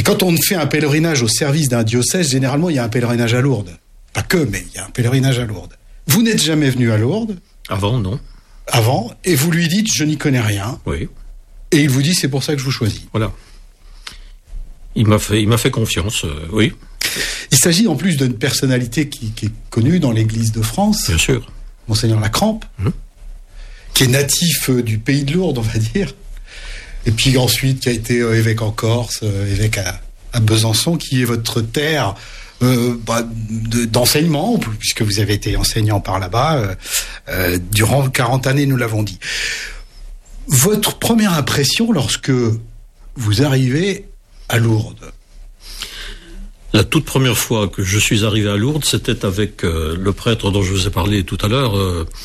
Et quand on fait un pèlerinage au service d'un diocèse, généralement, il y a un pèlerinage à Lourdes. Pas que, mais il y a un pèlerinage à Lourdes. Vous n'êtes jamais venu à Lourdes? Avant, non. Avant, et vous lui dites, je n'y connais rien. Oui. Et il vous dit, c'est pour ça que je vous choisis. Voilà. Il m'a fait confiance, oui. Il s'agit en plus d'une personnalité qui est connue dans l'Église de France. Bien sûr. Monseigneur Lacrampe, qui est natif du pays de Lourdes, on va dire. Et puis ensuite, qui a été évêque en Corse, évêque à Besançon, qui est votre terre d'enseignement, puisque vous avez été enseignant par là-bas durant 40 années, nous l'avons dit. Votre première impression lorsque vous arrivez à Lourdes? La toute première fois que je suis arrivé à Lourdes, c'était avec le prêtre dont je vous ai parlé tout à l'heure,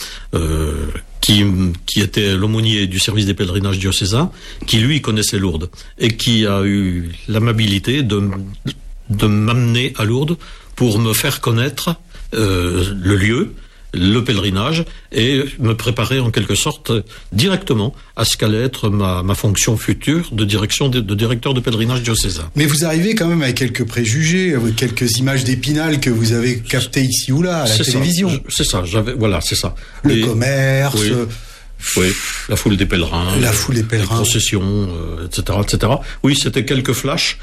qui était l'aumônier du service des pèlerinages diocésains, qui lui connaissait Lourdes et qui a eu l'amabilité de m'amener à Lourdes pour me faire connaître le lieu, le pèlerinage, et me préparer en quelque sorte directement à ce qu'allait être ma fonction future de directeur de pèlerinage diocésain. Mais vous arrivez quand même avec quelques préjugés, avec quelques images d'Épinal que vous avez captées ici ou là à la télévision. C'est ça, c'est ça. Le commerce. Oui, la foule des pèlerins. Les processions, etc., etc. Oui, c'était quelques flashs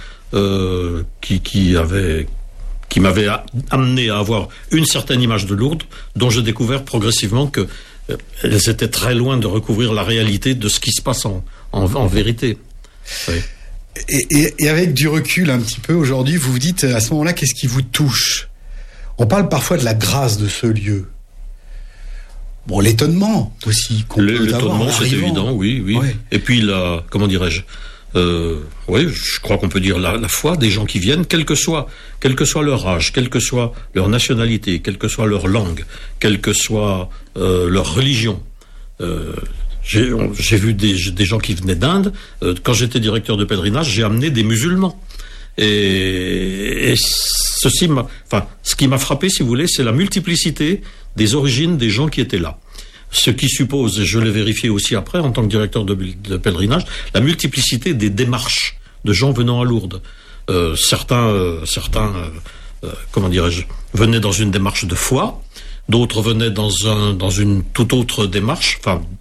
qui m'avait amené à avoir une certaine image de Lourdes, dont j'ai découvert progressivement que elles étaient très loin de recouvrir la réalité de ce qui se passe en vérité. Oui. Et avec du recul un petit peu aujourd'hui, vous vous dites à ce moment-là, qu'est-ce qui vous touche? On parle parfois de la grâce de ce lieu. Bon, l'étonnement aussi. L'étonnement, c'est évident, oui. Ouais. Et puis comment dirais-je, oui, je crois qu'on peut dire la foi des gens qui viennent, quel que soit leur âge, quelle que soit leur nationalité, quelle que soit leur langue, quelle que soit leur religion. J'ai vu des gens qui venaient d'Inde. Quand j'étais directeur de pèlerinage, j'ai amené des musulmans. Et ce qui m'a frappé, si vous voulez, c'est la multiplicité des origines des gens qui étaient là. Ce qui suppose, et je l'ai vérifié aussi après en tant que directeur de pèlerinage, la multiplicité des démarches de gens venant à Lourdes. Certains, comment dirais-je, venaient dans une démarche de foi, d'autres venaient dans une toute autre démarche.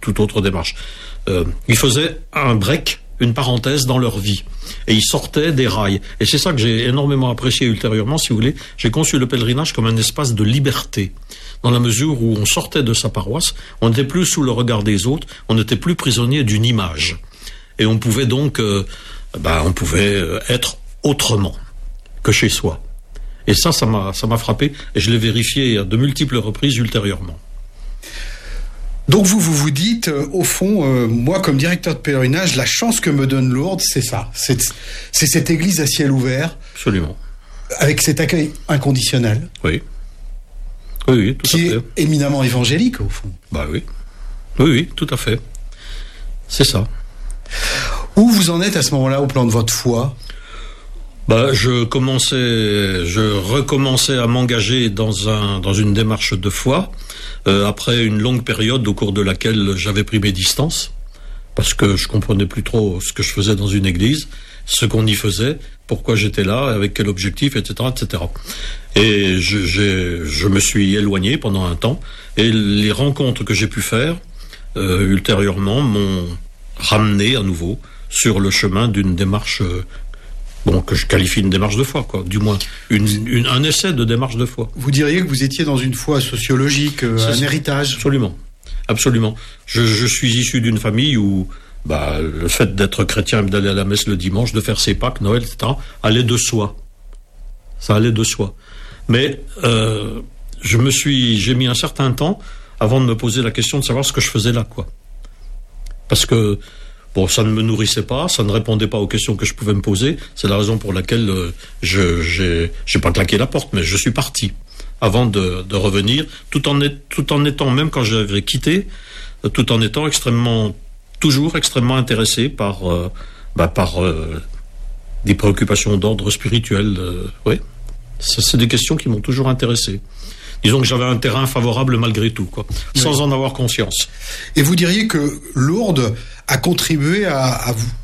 Ils faisaient un break, une parenthèse dans leur vie, et ils sortaient des rails. Et c'est ça que j'ai énormément apprécié ultérieurement, si vous voulez. J'ai conçu le pèlerinage comme un espace de liberté, dans la mesure où on sortait de sa paroisse, on n'était plus sous le regard des autres, on n'était plus prisonnier d'une image. Et on pouvait donc, être autrement que chez soi. Et ça m'a frappé, et je l'ai vérifié à de multiples reprises ultérieurement. Donc vous dites, au fond, moi comme directeur de pèlerinage, la chance que me donne Lourdes, c'est ça. C'est cette église à ciel ouvert. Absolument. Avec cet accueil inconditionnel. Oui. Oui, tout à fait. Qui est éminemment évangélique, au fond. Bah oui. Oui, tout à fait. C'est ça. Où vous en êtes à ce moment-là au plan de votre foi? Je recommençais à m'engager dans une démarche de foi, après une longue période au cours de laquelle j'avais pris mes distances, parce que je comprenais plus trop ce que je faisais dans une église, ce qu'on y faisait, pourquoi j'étais là, avec quel objectif, etc., etc. Et je me suis éloigné pendant un temps, et les rencontres que j'ai pu faire, ultérieurement, m'ont ramené à nouveau sur le chemin d'une démarche, que je qualifie une démarche de foi, quoi. Du moins, un essai de démarche de foi. Vous diriez que vous étiez dans une foi sociologique, un héritage? Absolument. Absolument. Je suis issu d'une famille où, le fait d'être chrétien, d'aller à la messe le dimanche, de faire ses Pâques, Noël, etc., allait de soi. Ça allait de soi. Mais, j'ai mis un certain temps avant de me poser la question de savoir ce que je faisais là, quoi. Parce que, ça ne me nourrissait pas, ça ne répondait pas aux questions que je pouvais me poser. C'est la raison pour laquelle j'ai pas claqué la porte, mais je suis parti avant de revenir, tout en étant, même quand j'avais quitté, tout en étant toujours extrêmement intéressé par des préoccupations d'ordre spirituel. Oui, c'est des questions qui m'ont toujours intéressé. Disons que j'avais un terrain favorable malgré tout, quoi, sans en avoir conscience. Et vous diriez que Lourdes a contribué à vous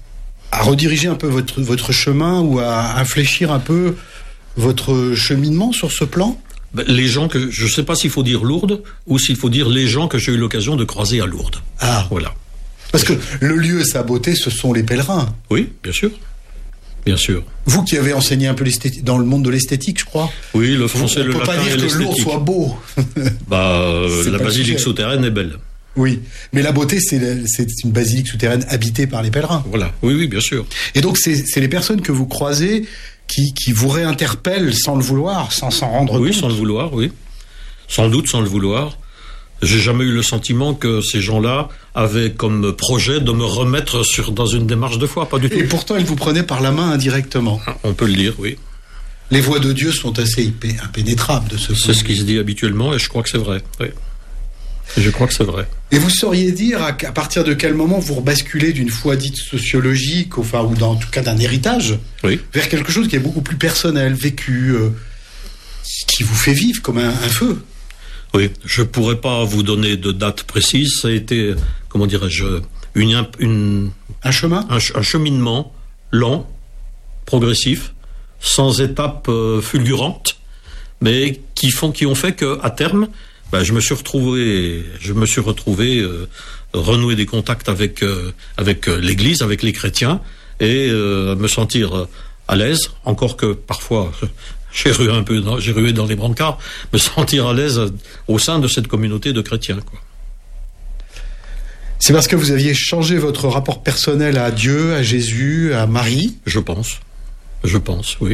à rediriger un peu votre chemin ou à infléchir un peu votre cheminement sur ce plan? Les gens que, je ne sais pas s'il faut dire Lourdes ou s'il faut dire les gens que j'ai eu l'occasion de croiser à Lourdes. Ah, voilà. Parce que le lieu et sa beauté, ce sont les pèlerins. Oui, bien sûr. Bien sûr. Vous qui avez enseigné un peu dans le monde de l'esthétique, je crois. Oui, le français, le latin et l'esthétique. On ne peut pas dire que Lourdes soit beau. La basilique souterraine est belle. Oui, mais la beauté, c'est une basilique souterraine habitée par les pèlerins. Voilà, oui, bien sûr. Et donc, c'est les personnes que vous croisez qui vous réinterpellent sans le vouloir, sans s'en rendre compte. Oui, sans le vouloir, oui. Sans doute sans le vouloir. J'ai jamais eu le sentiment que ces gens-là avaient comme projet de me remettre dans une démarche de foi, pas du tout. Et pourtant, ils vous prenaient par la main indirectement. On peut le dire, oui. Les voies de Dieu sont assez impénétrables de ce point de vue. C'est ce qui se dit habituellement et je crois que c'est vrai, oui. Je crois que c'est vrai. Et vous sauriez dire à partir de quel moment vous rebasculez d'une foi dite sociologique, ou en tout cas d'un héritage, oui, vers quelque chose qui est beaucoup plus personnel, vécu, qui vous fait vivre comme un feu? Oui, je pourrais pas vous donner de date précise. Ça a été, comment dirais-je, un chemin, un cheminement lent, progressif, sans étapes fulgurantes, mais qui ont fait que à terme, je me suis retrouvé renouer des contacts avec l'Église, avec les chrétiens, et me sentir à l'aise, encore que parfois j'ai rué dans les brancards, me sentir à l'aise au sein de cette communauté de chrétiens, quoi. C'est parce que vous aviez changé votre rapport personnel à Dieu, à Jésus, à Marie? Je pense, oui.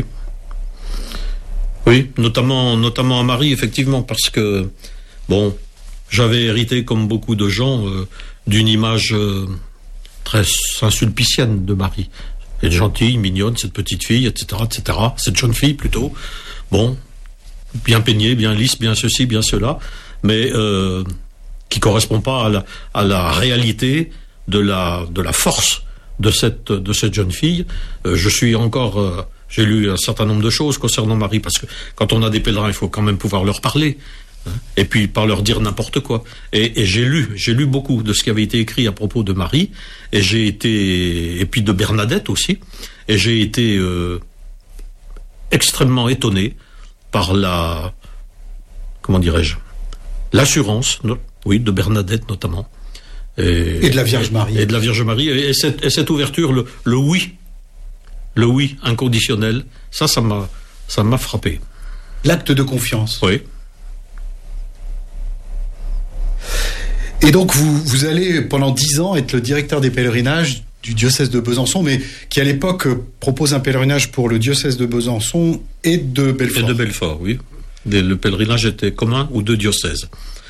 Oui, notamment à Marie, effectivement, parce que j'avais hérité, comme beaucoup de gens, d'une image très saint-sulpicienne de Marie. Elle est gentille, mignonne, cette petite fille, etc., etc. Cette jeune fille, plutôt. Bien peignée, bien lisse, bien ceci, bien cela, mais qui correspond pas à la réalité de la force de cette jeune fille. J'ai lu un certain nombre de choses concernant Marie, parce que quand on a des pèlerins, il faut quand même pouvoir leur parler. Et puis pas leur dire n'importe quoi. Et j'ai lu beaucoup de ce qui avait été écrit à propos de Marie, et puis de Bernadette aussi, et j'ai été extrêmement étonné par l'assurance, oui, de Bernadette notamment, et de la Vierge Marie, et cette ouverture, le oui inconditionnel, ça m'a frappé. L'acte de confiance. Oui. Et donc vous allez pendant 10 ans être le directeur des pèlerinages du diocèse de Besançon, mais qui à l'époque propose un pèlerinage pour le diocèse de Besançon et de Belfort. Et de Belfort, oui. Le pèlerinage était commun aux deux diocèses.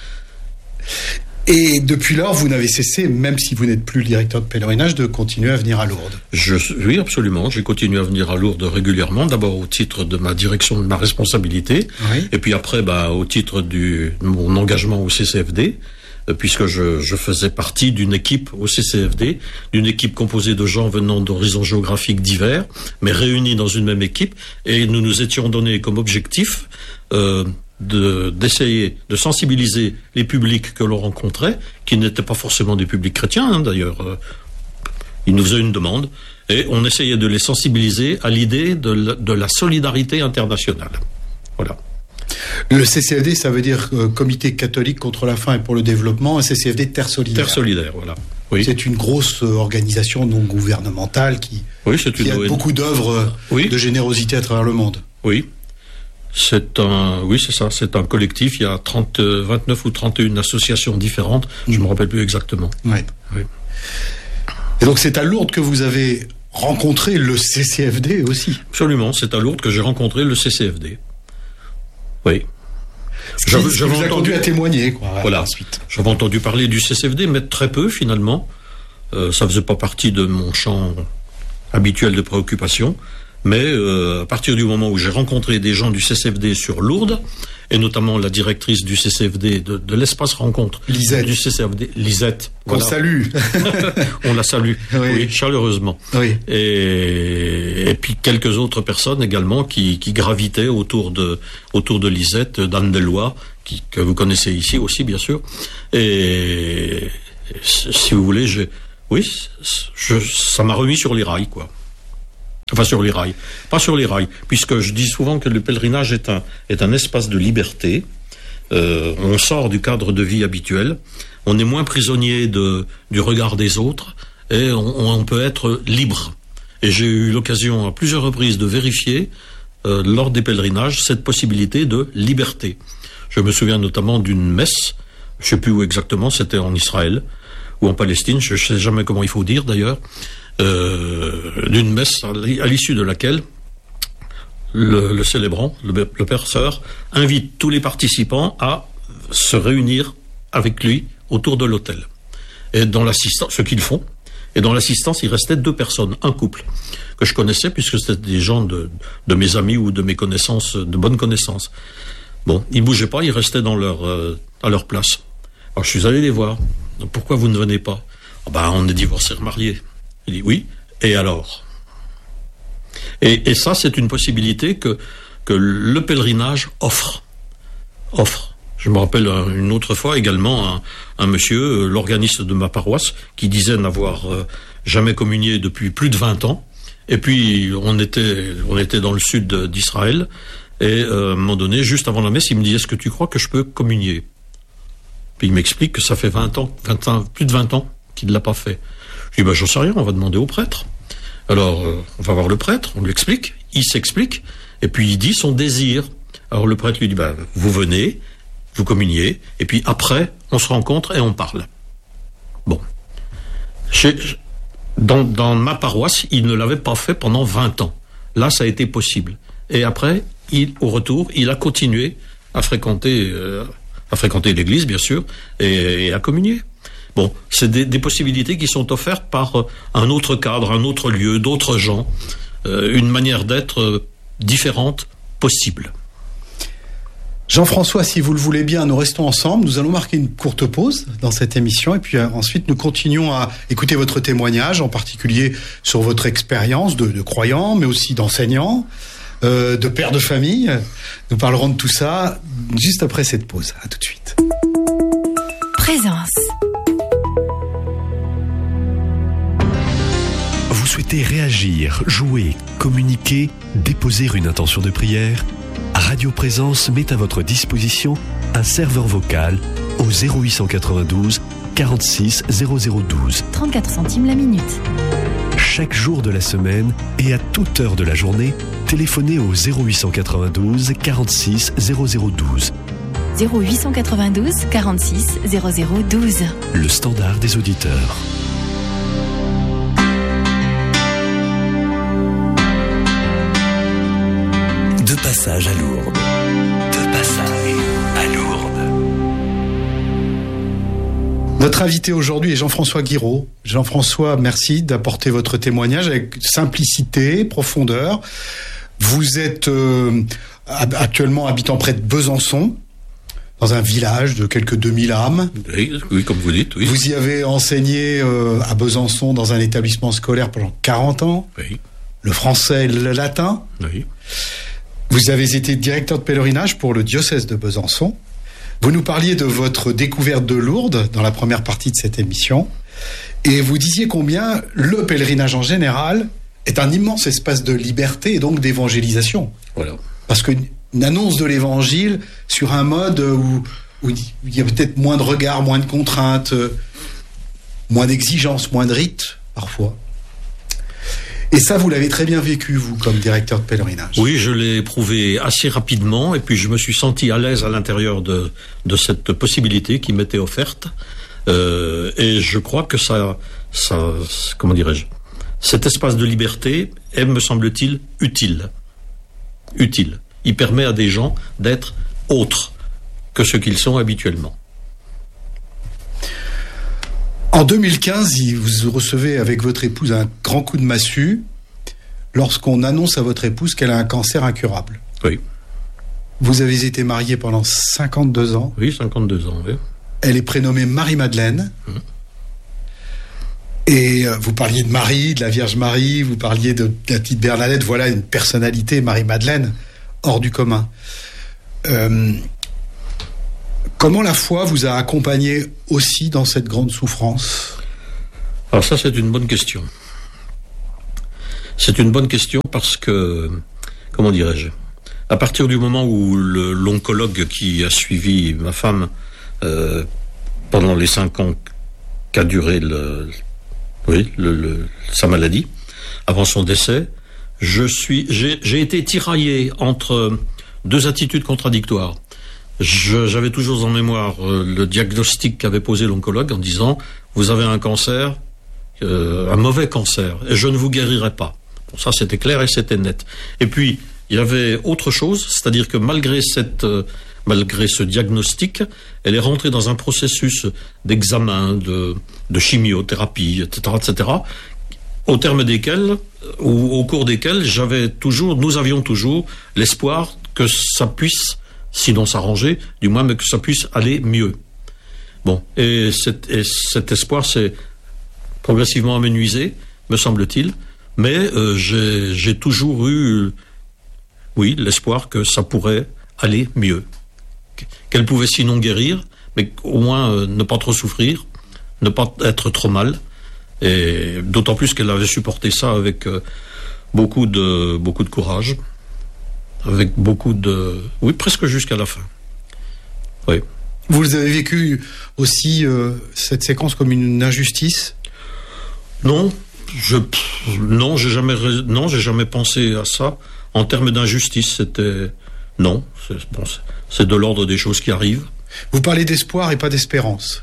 Et depuis lors, vous n'avez cessé, même si vous n'êtes plus le directeur de pèlerinage, de continuer à venir à Lourdes. Oui, absolument. J'ai continué à venir à Lourdes régulièrement, d'abord au titre de ma direction, de ma responsabilité, oui. Et puis après, au titre de mon engagement au CCFD, puisque je faisais partie d'une équipe au CCFD, d'une équipe composée de gens venant d'horizons géographiques divers, mais réunis dans une même équipe, et nous nous étions donnés comme objectif d'essayer de sensibiliser les publics que l'on rencontrait, qui n'étaient pas forcément des publics chrétiens, d'ailleurs. Ils nous faisaient une demande, et on essayait de les sensibiliser à l'idée de la solidarité internationale. Voilà. Le CCFD, ça veut dire Comité catholique contre la faim et pour le développement, un CCFD Terre solidaire. Terre solidaire, voilà. Oui. C'est une grosse organisation non gouvernementale qui a beaucoup d'œuvres de générosité à travers le monde. Oui. C'est ça. C'est un collectif. Il y a 29 ou 31 associations différentes. Je ne me rappelle plus exactement. Oui. Et donc c'est à Lourdes que vous avez rencontré le CCFD aussi. Absolument. C'est à Lourdes que j'ai rencontré le CCFD. Oui. J'avais entendu à témoigner, quoi. Voilà. Ensuite. J'avais entendu parler du CCFD, mais très peu finalement. Ça faisait pas partie de mon champ habituel de préoccupation. Mais à partir du moment où j'ai rencontré des gens du CCFD sur Lourdes, et notamment la directrice du CCFD de l'espace rencontre Lisette. Du CCFD, Lisette. Qu'on salue. On la salue, oui, chaleureusement. Oui. Et puis quelques autres personnes également qui gravitaient autour de Lisette, d'Anne Deloy, que vous connaissez ici aussi, bien sûr. Et si vous voulez, Oui, ça m'a remis sur les rails, quoi. Enfin, sur les rails. Pas sur les rails, puisque je dis souvent que le pèlerinage est un espace de liberté. On sort du cadre de vie habituel. On est moins prisonnier du regard des autres et on peut être libre. Et j'ai eu l'occasion à plusieurs reprises de vérifier, lors des pèlerinages, cette possibilité de liberté. Je me souviens notamment d'une messe, je sais plus où exactement, c'était en Israël ou en Palestine, je sais jamais comment il faut dire d'ailleurs, d'une messe à l'issue de laquelle le célébrant, le père sœur, invite tous les participants à se réunir avec lui autour de l'autel. Et dans l'assistance, ce qu'ils font, et dans l'assistance, il restait 2 personnes, un couple, que je connaissais puisque c'était des gens de mes amis ou de mes connaissances, de bonnes connaissances. Bon, ils bougeaient pas, ils restaient à leur place. Alors je suis allé les voir. Pourquoi vous ne venez pas? On est divorcés, remariés. Il dit oui. Et alors? Et ça, c'est une possibilité que le pèlerinage offre. Je me rappelle une autre fois également un monsieur, l'organiste de ma paroisse, qui disait n'avoir jamais communié depuis plus de 20 ans. Et puis on était dans le sud d'Israël. Et à un moment donné, juste avant la messe, il me dit: est-ce que tu crois que je peux communier? Puis il m'explique que ça fait 20 ans, plus de 20 ans qu'il ne l'a pas fait. Je dis: j'en sais rien, on va demander au prêtre. Alors, on va voir le prêtre, on lui explique, il s'explique, et puis il dit son désir. Alors le prêtre lui dit: vous venez, vous communiez, et puis après, on se rencontre et on parle. Bon. Dans ma paroisse, il ne l'avait pas fait pendant 20 ans. Là, ça a été possible. Et après, au retour, il a continué à fréquenter l'église, bien sûr, et à communier. Bon, c'est des possibilités qui sont offertes par un autre cadre, un autre lieu, d'autres gens, une manière d'être différente possible. Jean-François, si vous le voulez bien, nous restons ensemble. Nous allons marquer une courte pause dans cette émission et puis ensuite nous continuons à écouter votre témoignage, en particulier sur votre expérience de croyant, mais aussi d'enseignant, de père de famille. Nous parlerons de tout ça juste après cette pause. À tout de suite. Présence. Vous souhaitez réagir, jouer, communiquer, déposer une intention de prière? Radio Présence met à votre disposition un serveur vocal au 0892 46 0012. 34 centimes la minute. Chaque jour de la semaine et à toute heure de la journée, téléphonez au 0892 46 0012. 0892 46 0012. Le standard des auditeurs. De passage à Lourdes. Notre invité aujourd'hui est Jean-François Guiraud. Jean-François, merci d'apporter votre témoignage avec simplicité, profondeur. Vous êtes actuellement habitant près de Besançon, dans un village de quelques 2000 âmes. Oui, comme vous dites, oui. Vous y avez enseigné à Besançon dans un établissement scolaire pendant 40 ans. Oui. Le français et le latin. Oui. Vous avez été directeur de pèlerinage pour le diocèse de Besançon. Vous nous parliez de votre découverte de Lourdes dans la première partie de cette émission. Et vous disiez combien le pèlerinage en général est un immense espace de liberté et donc d'évangélisation. Voilà. Parce qu'une annonce de l'évangile sur un mode où il y a peut-être moins de regards, moins de contraintes, moins d'exigences, moins de rites, parfois. Et ça, vous l'avez très bien vécu, vous, comme directeur de pèlerinage. Oui, je l'ai éprouvé assez rapidement, et puis je me suis senti à l'aise à l'intérieur de cette possibilité qui m'était offerte. Et je crois que ça, comment dirais-je, cet espace de liberté est, me semble-t-il, utile. Il permet à des gens d'être autres que ce qu'ils sont habituellement. En 2015, vous recevez avec votre épouse un grand coup de massue lorsqu'on annonce à votre épouse qu'elle a un cancer incurable. Oui. Vous avez été marié pendant 52 ans. Oui, 52 ans, oui. Elle est prénommée Marie-Madeleine. Et vous parliez de Marie, de la Vierge Marie, vous parliez de la petite Bernadette. Voilà une personnalité, Marie-Madeleine, hors du commun. Comment la foi vous a accompagné aussi dans cette grande souffrance? Alors ça, c'est une bonne question. C'est une bonne question parce que, comment dirais-je, à partir du moment où l'oncologue qui a suivi ma femme pendant les 5 ans qu'a duré sa maladie, avant son décès, j'ai été tiraillé entre 2 attitudes contradictoires. J'avais toujours en mémoire le diagnostic qu'avait posé l'oncologue en disant « Vous avez un cancer, un mauvais cancer, et je ne vous guérirai pas. » Bon, ça, c'était clair et c'était net. Et puis, il y avait autre chose, c'est-à-dire que malgré ce diagnostic, elle est rentrée dans un processus d'examen, de chimiothérapie, etc., etc., au terme desquels, ou au cours desquels, nous avions toujours l'espoir que ça puisse, sinon s'arranger, du moins, mais que ça puisse aller mieux. Bon, et cet espoir s'est progressivement amenuisé, me semble-t-il, mais j'ai toujours eu, l'espoir que ça pourrait aller mieux. Qu'elle pouvait sinon guérir, mais au moins ne pas trop souffrir, ne pas être trop mal, et d'autant plus qu'elle avait supporté ça avec beaucoup de courage, avec presque jusqu'à la fin. Oui. Vous avez vécu aussi cette séquence comme une injustice ? Non, j'ai jamais pensé à ça en termes d'injustice. C'est de l'ordre des choses qui arrivent. Vous parlez d'espoir et pas d'espérance.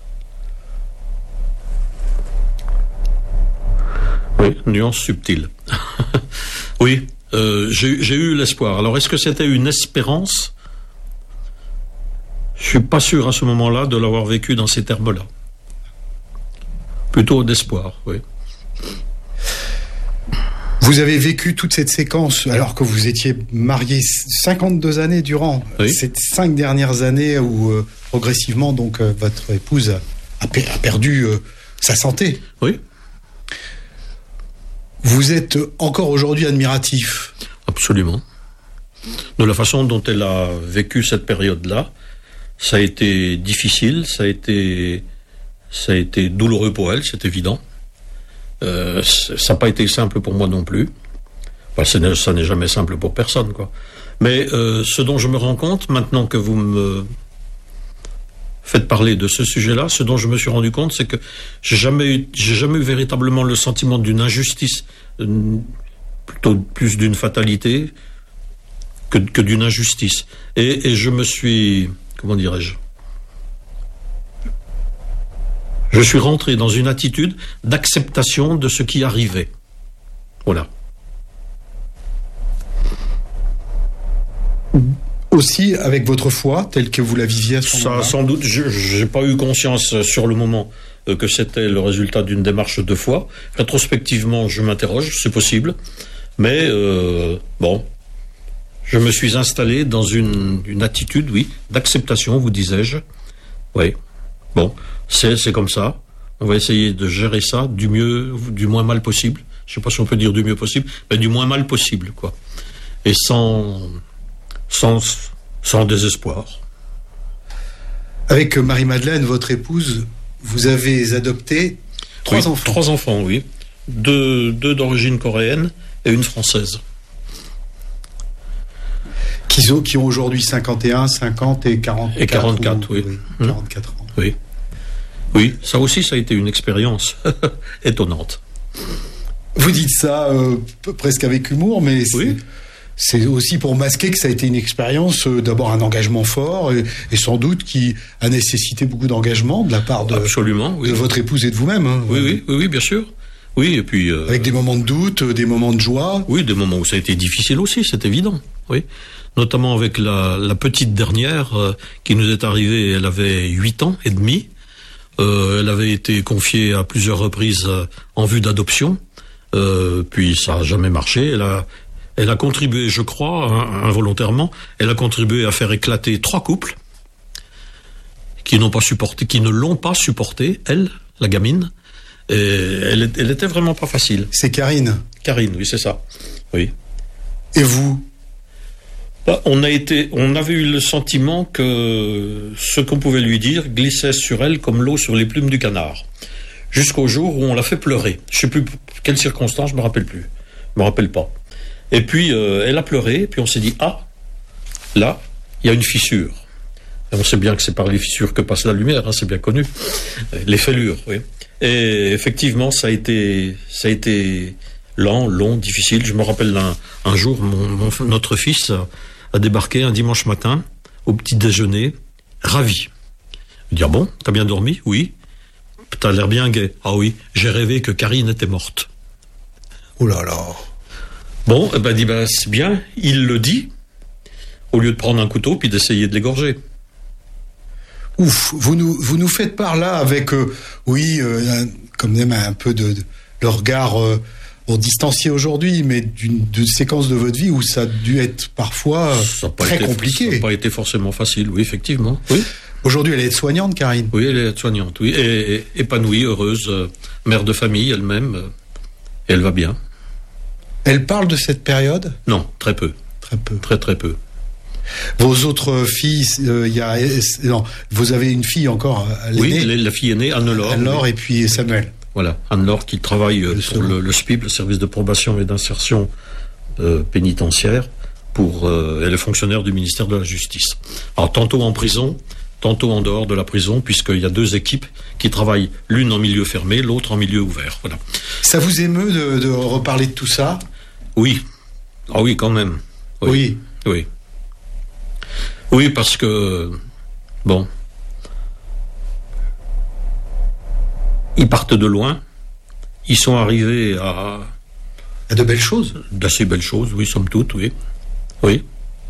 Oui, nuance subtile. Oui, j'ai eu l'espoir. Alors, est-ce que c'était une espérance ? Je suis pas sûr à ce moment-là de l'avoir vécu dans ces termes-là. Plutôt d'espoir, oui. Vous avez vécu toute cette séquence alors que vous étiez marié 52 années durant. Oui. Ces 5 dernières années où progressivement donc votre épouse a perdu sa santé. Oui. Vous êtes encore aujourd'hui admiratif. Absolument. De la façon dont elle a vécu cette période-là, ça a été difficile, ça a été douloureux pour elle, c'est évident. Ça n'a pas été simple pour moi non plus. Ça n'est jamais simple pour personne, quoi. Mais ce dont je me rends compte, maintenant que vous me faites parler de ce sujet-là, ce dont je me suis rendu compte, c'est que j'ai jamais eu véritablement le sentiment d'une injustice, plutôt plus d'une fatalité que d'une injustice. Et je me suis, comment dirais-je, je suis rentré dans une attitude d'acceptation de ce qui arrivait. Voilà. Aussi avec votre foi, telle que vous la viviez à ce moment-là. Ça, sans doute, je n'ai pas eu conscience sur le moment que c'était le résultat d'une démarche de foi. Rétrospectivement, je m'interroge, c'est possible. Mais bon, je me suis installé dans une attitude, oui, d'acceptation, vous disais-je. Oui. Bon, c'est comme ça. On va essayer de gérer ça du moins mal possible. Je ne sais pas si on peut dire du mieux possible, mais du moins mal possible, quoi. Et sans désespoir. Avec Marie-Madeleine, votre épouse, vous avez adopté 3 enfants. 3 enfants, oui. 2 d'origine coréenne et une française. Qui ont aujourd'hui 51, 50 et 44. Et 44, oui. 44 ans. Oui. Oui, ça aussi, ça a été une expérience étonnante. Vous dites ça presque avec humour, mais oui. C'est aussi pour masquer que ça a été une expérience, d'abord un engagement fort, et sans doute qui a nécessité beaucoup d'engagement de la part de, absolument, oui. de votre épouse et de vous-même. Hein. Oui, bien sûr. Oui, et puis... avec des moments de doute, des moments de joie. Oui, des moments où ça a été difficile aussi, c'est évident. Oui. Notamment avec la petite dernière qui nous est arrivée, elle avait 8 ans et demi. Elle avait été confiée à plusieurs reprises en vue d'adoption. Puis ça n'a jamais marché. Elle a contribué, je crois, involontairement, elle a contribué à faire éclater 3 couples qui ne l'ont pas supporté, elle, la gamine. Et elle était vraiment pas facile. C'est Karine. Karine, oui, c'est ça. Oui. Et vous? On avait eu le sentiment que ce qu'on pouvait lui dire glissait sur elle comme l'eau sur les plumes du canard. jusqu'au jour où on l'a fait pleurer. Je sais plus quelle circonstance, je me rappelle plus. Je me rappelle pas. Et puis, elle a pleuré, et puis on s'est dit, là, il y a une fissure. Et on sait bien que c'est par les fissures que passe la lumière, c'est bien connu. Les fêlures, oui. Et effectivement, ça a été lent, long, difficile. Je me rappelle un jour, notre fils a débarqué un dimanche matin, au petit déjeuner, ravi. Il dit, ah bon, t'as bien dormi? Oui. T'as l'air bien gai. Ah oui, j'ai rêvé que Karine était morte. Oh là là. Bon, dit, c'est bien, il le dit, au lieu de prendre un couteau puis d'essayer de l'égorger. Ouf, vous nous faites part là avec, comme même un peu de le regard distancié aujourd'hui, mais d'une séquence de votre vie où ça a dû être parfois très compliqué. Ça n'a pas été forcément facile, oui, effectivement. Oui. Aujourd'hui, elle est aide-soignante, Karine. Oui, elle est aide-soignante, oui, et épanouie, heureuse, mère de famille elle-même, et elle va bien. Elle parle de cette période? Non, très peu. Très peu. Très très peu. Vos autres filles, vous avez une fille encore à l'aînée. Oui, la fille aînée, Anne-Laure. Anne-Laure et puis Samuel. Voilà, Anne-Laure qui travaille pour le SPIP, le service de probation et d'insertion pénitentiaire, elle est fonctionnaire du ministère de la Justice. Alors tantôt en prison, tantôt en dehors de la prison, puisqu'il y a 2 équipes qui travaillent, l'une en milieu fermé, l'autre en milieu ouvert. Voilà. Ça vous émeut de reparler de tout ça? Oui. Ah oui, quand même. Oui. Oui. Oui, parce que, bon, ils partent de loin, ils sont arrivés à de belles choses. D'assez belles choses, oui, somme toute, oui. Oui.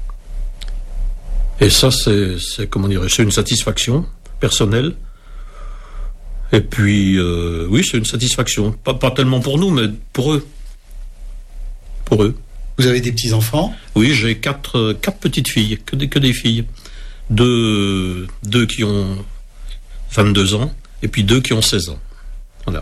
Et ça, c'est une satisfaction personnelle. Et puis, oui, c'est une satisfaction. Pas tellement pour nous, mais pour eux. Pour eux. Vous avez des petits-enfants? Oui, j'ai 4 petites filles, que des filles. 2 qui ont 22 ans, et puis 2 qui ont 16 ans. Voilà.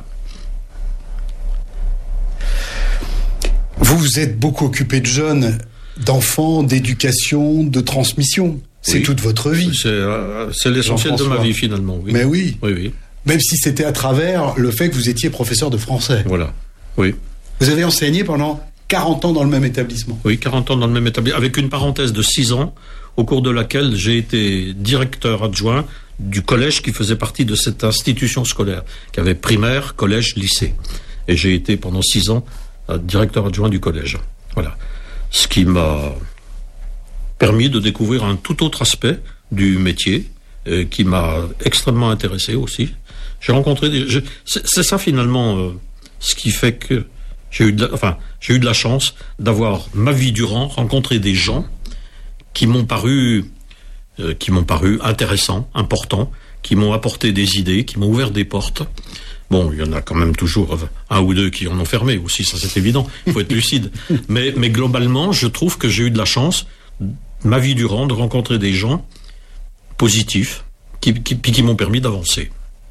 Vous vous êtes beaucoup occupé de jeunes, d'enfants, d'éducation, de transmission. C'est toute votre vie. C'est l'essentiel de ma vie, finalement. Oui. Mais oui. Oui. Même si c'était à travers le fait que vous étiez professeur de français. Voilà. Oui. Vous avez enseigné pendant 40 ans dans le même établissement. Oui, 40 ans dans le même établissement, avec une parenthèse de 6 ans, au cours de laquelle j'ai été directeur adjoint du collège qui faisait partie de cette institution scolaire, qui avait primaire, collège, lycée. Et j'ai été pendant 6 ans directeur adjoint du collège. Voilà. Ce qui m'a permis de découvrir un tout autre aspect du métier, qui m'a extrêmement intéressé aussi. J'ai rencontré c'est ça finalement ce qui fait que j'ai eu de la chance d'avoir ma vie durant rencontré des gens qui m'ont paru intéressants, importants, qui m'ont apporté des idées, qui m'ont ouvert des portes. Bon, il y en a quand même toujours 1 ou 2 qui en ont fermé aussi, ça c'est évident, il faut être lucide. Mais globalement, je trouve que j'ai eu de la chance, ma vie durant, de rencontrer des gens positifs, qui m'ont permis d'avancer.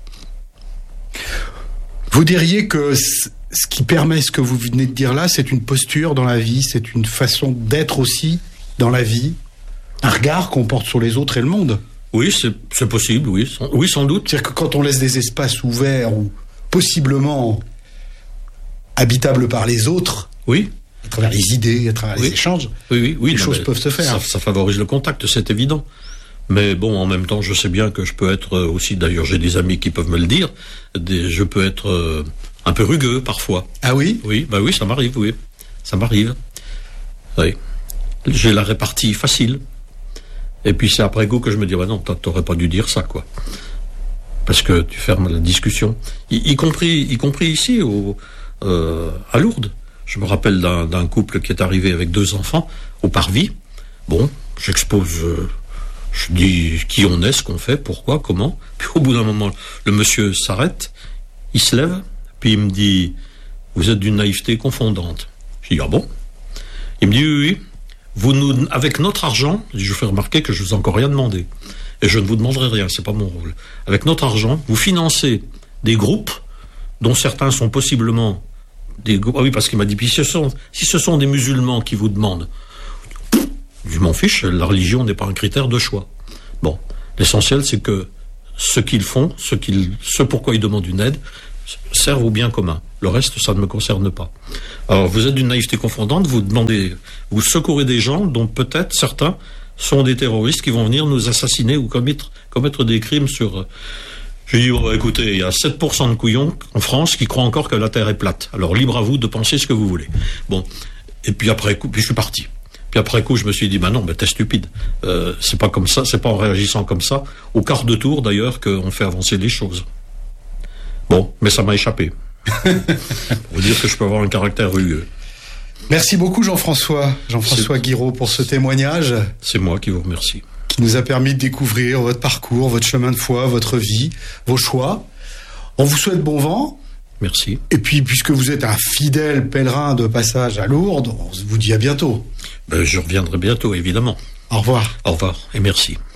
Vous diriez que ce qui permet ce que vous venez de dire là, c'est une posture dans la vie, c'est une façon d'être aussi dans la vie, un regard qu'on porte sur les autres et le monde. Oui, c'est possible, oui, sans doute. C'est-à-dire que quand on laisse des espaces ouverts ou possiblement habitables par les autres, oui, à travers les idées, à travers les échanges, les choses peuvent se faire. Ça favorise le contact, c'est évident. Mais bon, en même temps, je sais bien que je peux être aussi, d'ailleurs j'ai des amis qui peuvent me le dire, je peux être un peu rugueux parfois. Ah oui? Oui, oui, ça m'arrive, oui. Ça m'arrive. Oui. J'ai la répartie facile. Et puis c'est après coup que je me dis, non, t'aurais pas dû dire ça, quoi. Parce que tu fermes la discussion. Y compris ici, à Lourdes. Je me rappelle d'un couple qui est arrivé avec 2 enfants au parvis. Bon, j'expose, je dis qui on est, ce qu'on fait, pourquoi, comment. Puis au bout d'un moment, le monsieur s'arrête, il se lève, puis il me dit, vous êtes d'une naïveté confondante. Je dis, ah bon? Il me dit, oui. Avec notre argent, je vous fais remarquer que je vous ai encore rien demandé. Et je ne vous demanderai rien, c'est pas mon rôle. Avec notre argent, vous financez des groupes dont certains sont possiblement des groupes. Ah oui, parce qu'il m'a dit, puis si ce sont des musulmans qui vous demandent, je m'en fiche, la religion n'est pas un critère de choix. Bon, l'essentiel c'est que ce qu'ils font, ce pourquoi ils demandent une aide, servent au bien commun. Le reste, ça ne me concerne pas. Alors, vous êtes d'une naïveté confondante, vous secourez des gens dont peut-être certains sont des terroristes qui vont venir nous assassiner ou commettre des crimes sur... Je dis, écoutez, il y a 7% de couillons en France qui croient encore que la Terre est plate. Alors, libre à vous de penser ce que vous voulez. Bon. Et puis après coup, je suis parti. Puis après coup, je me suis dit, non, t'es stupide. C'est pas comme ça, c'est pas en réagissant comme ça, au quart de tour d'ailleurs, qu'on fait avancer les choses. Bon, mais ça m'a échappé. Pour dire que je peux avoir un caractère rugueux. Merci beaucoup Jean-François Guiraud pour ce témoignage. C'est moi qui vous remercie. Qui nous a permis de découvrir votre parcours, votre chemin de foi, votre vie, vos choix. On vous souhaite bon vent. Merci. Et puis, puisque vous êtes un fidèle pèlerin de passage à Lourdes, on vous dit à bientôt. Je reviendrai bientôt, évidemment. Au revoir. Au revoir et merci.